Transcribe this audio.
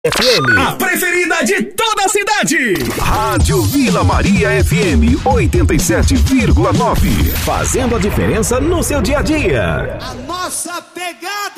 FM, a preferida de toda a cidade. Rádio Vila Maria FM 87,9, fazendo a diferença no seu dia a dia. A nossa pegada.